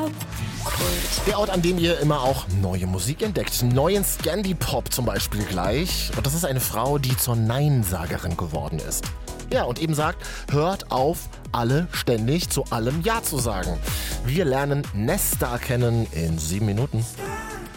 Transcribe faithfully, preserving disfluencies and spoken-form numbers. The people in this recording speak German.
Der Ort, an dem ihr immer auch neue Musik entdeckt. Neuen Scandi-Pop zum Beispiel gleich. Und das ist eine Frau, die zur Neinsagerin geworden ist. Ja, und eben sagt, hört auf, alle ständig zu allem Ja zu sagen. Wir lernen Nesta kennen in sieben Minuten.